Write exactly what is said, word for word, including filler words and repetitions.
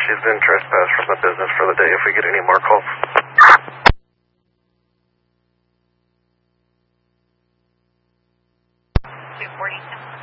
she's been trespassed from the business for the day if we get any more calls. two forty-two.